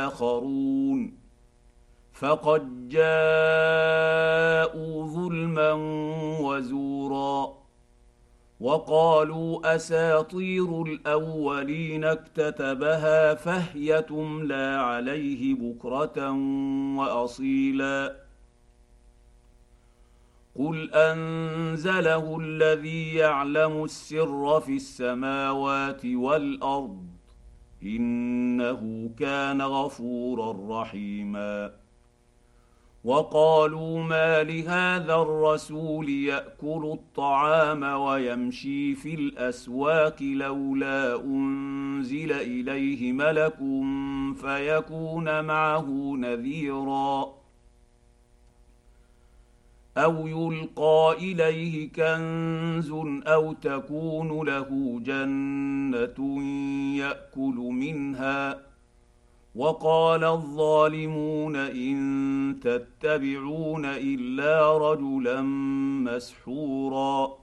آخرون فقد جاءوا ظلما وزورا وقالوا أساطير الأولين اكتتبها فهي تملى عليه بكرة وأصيلا قل أنزله الذي يعلم السر في السماوات والأرض إنه كان غفورا رحيما وقالوا ما لهذا الرسول يأكل الطعام ويمشي في الأسواق لولا أنزل إليه ملك فيكون معه نذيرا أو يلقى إليه كنز أو تكون له جنة يأكل منها وقال الظالمون إن تتبعون إلا رجلا مسحورا